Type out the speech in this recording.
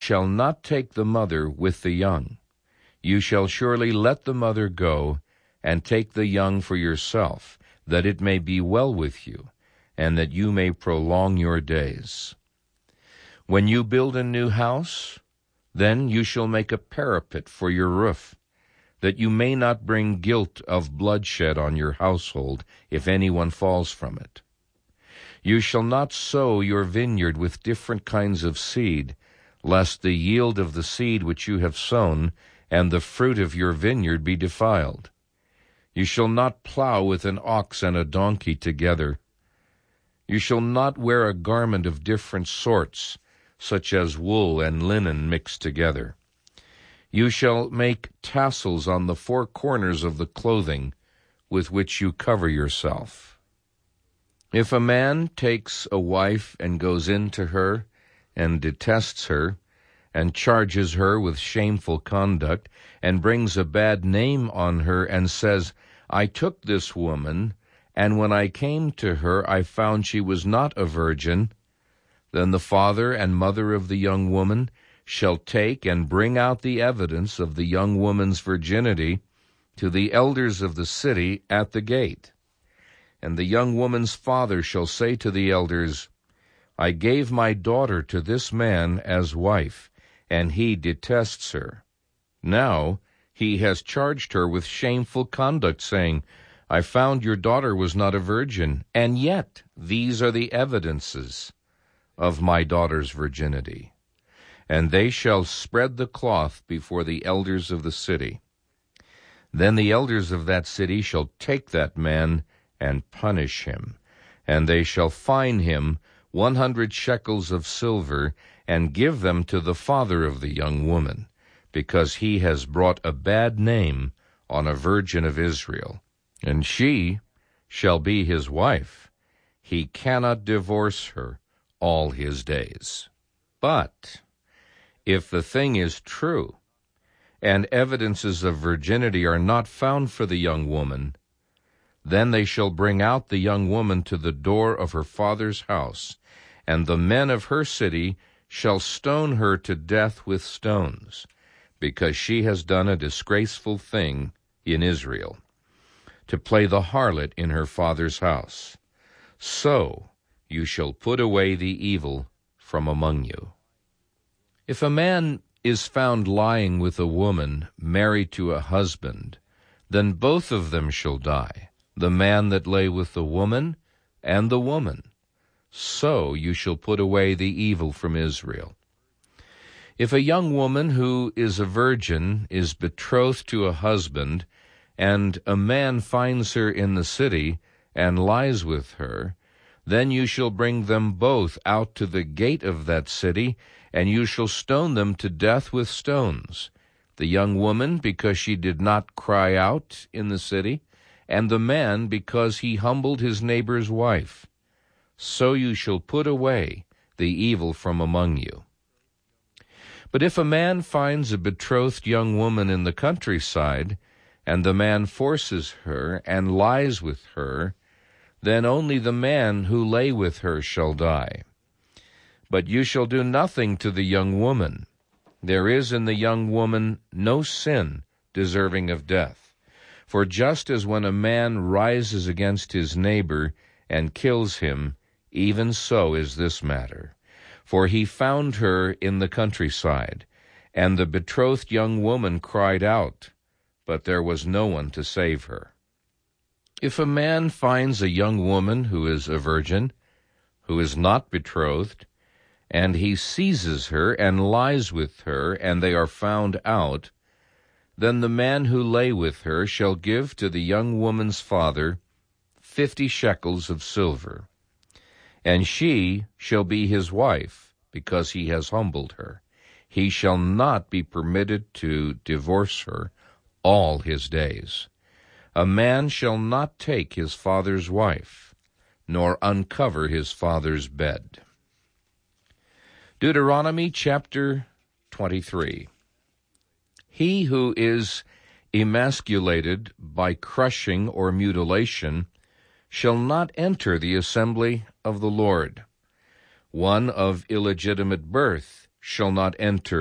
shall not take the mother with the young. You shall surely let the mother go, and take the young for yourself, that it may be well with you, and that you may prolong your days. When you build a new house, then you shall make a parapet for your roof, that you may not bring guilt of bloodshed on your household if anyone falls from it. You shall not sow your vineyard with different kinds of seed, lest the yield of the seed which you have sown and the fruit of your vineyard be defiled. You shall not plow with an ox and a donkey together. You shall not wear a garment of different sorts, such as wool and linen mixed together. You shall make tassels on the four corners of the clothing with which you cover yourself. If a man takes a wife and goes in to her and detests her, and charges her with shameful conduct, and brings a bad name on her, and says, I took this woman, and when I came to her I found she was not a virgin, then the father and mother of the young woman shall take and bring out the evidence of the young woman's virginity to the elders of the city at the gate. And the young woman's father shall say to the elders, I gave my daughter to this man as wife, and he detests her. Now he has charged her with shameful conduct, saying, I found your daughter was not a virgin, and yet these are the evidences of my daughter's virginity. And they shall spread the cloth before the elders of the city. Then the elders of that city shall take that man and punish him, and they shall fine him 100 shekels of silver, and give them to the father of the young woman, because he has brought a bad name on a virgin of Israel. And she shall be his wife. He cannot divorce her all his days. But if the thing is true, and evidences of virginity are not found for the young woman, then they shall bring out the young woman to the door of her father's house, and the men of her city shall stone her to death with stones, because she has done a disgraceful thing in Israel, to play the harlot in her father's house. So you shall put away the evil from among you. If a man is found lying with a woman married to a husband, then both of them shall die, the man that lay with the woman and the woman. So you shall put away the evil from Israel. If a young woman who is a virgin is betrothed to a husband, and a man finds her in the city and lies with her, then you shall bring them both out to the gate of that city, and you shall stone them to death with stones, the young woman because she did not cry out in the city, and the man because he humbled his neighbor's wife. So you shall put away the evil from among you. But if a man finds a betrothed young woman in the countryside, and the man forces her and lies with her, then only the man who lay with her shall die. But you shall do nothing to the young woman. There is in the young woman no sin deserving of death. For just as when a man rises against his neighbor and kills him, even so is this matter. For he found her in the countryside, and the betrothed young woman cried out, but there was no one to save her. If a man finds a young woman who is a virgin, who is not betrothed, and he seizes her and lies with her, and they are found out, then the man who lay with her shall give to the young woman's father 50 shekels of silver, and she shall be his wife, because he has humbled her. He shall not be permitted to divorce her all his days. A man shall not take his father's wife, nor uncover his father's bed. Deuteronomy chapter 23. He who is emasculated by crushing or mutilation shall not enter the assembly of the Lord. One of illegitimate birth shall not enter